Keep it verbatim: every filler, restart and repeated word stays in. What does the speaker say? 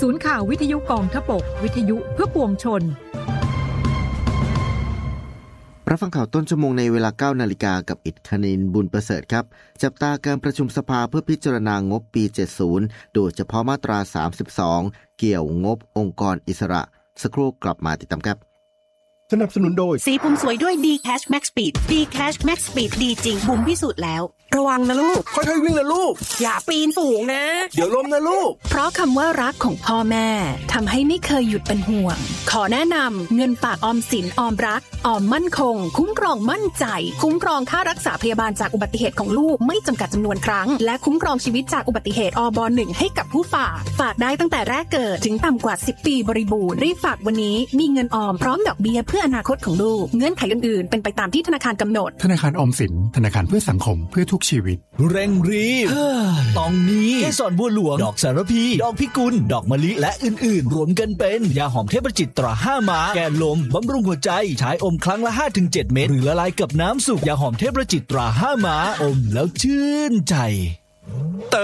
ศูนย์ข่าววิทยุกองทพบกวิทยุเพื่อปวงชนรับฟังข่าวต้นชั่วโมงในเวลา เก้านาฬิกา กับอิทธนินทร์บุญประเสริฐครับจับตาการประชุมสภาเพื่อพิจารณางบปี เจ็ดสิบ โดยเฉพาะมาตรา สามสิบสอง เกี่ยวงบองค์กรอิสระสักครู่กลับมาติดตามครับสนับสนุนโดยสีผมสวยด้วย D-Cash Max Speed D-Cash Max Speed ดีจริงบุ๋มพิสูจน์แล้วระวังนะลูกค่อยๆวิ่งนะลูกอย่าปีนสูงนะเดี๋ยวล้มนะลูกเพราะคำว่ารักของพ่อแม่ทำให้ไม่เคยหยุดเป็นห่วงขอแนะนำเงินฝากออมสินออมรักออมมั่นคงคุ้มครองมั่นใจคุ้มครองค่ารักษาพยาบาลจากอุบัติเหตุของลูกไม่จำกัดจำนวนครั้งและคุ้มครองชีวิตจากอุบัติเหตุอบหนึ่งให้กับผู้ฝากฝากได้ตั้งแต่แรกเกิดถึงต่ำกว่าสิบปีบริบูรณ์รีบฝากวันนี้มีเงินออมพร้อมดอกเบี้ยเพื่ออนาคตของลูกเงื่อนไขอื่นๆเป็นไปตามที่ธนาคารกำหนดธนาคารออมสินธนาคารเพื่อสังคมเพื่อทุกชีวิตเร่งรีบตองนี้เกสรบัวหลวงดอกสารพีดอกพิกุลดอกมะลิและอื่นๆรวมกันเป็นยาหอมเทพจิตตราห้าม้าแก้ลมบำรุงหัวใจใช้อมครั้งละ ห้าถึงเจ็ด เม็ดหรือละลายกับน้ำสุกยาหอมเทพจิตตราห้าม้าอมแล้วชื่นใจ